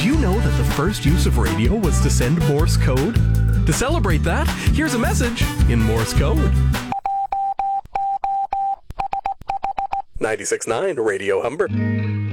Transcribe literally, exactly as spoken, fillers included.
you know that the first use of radio was to send Morse code? To celebrate that, here's a message in Morse code. ninety-six point nine Radio Humber.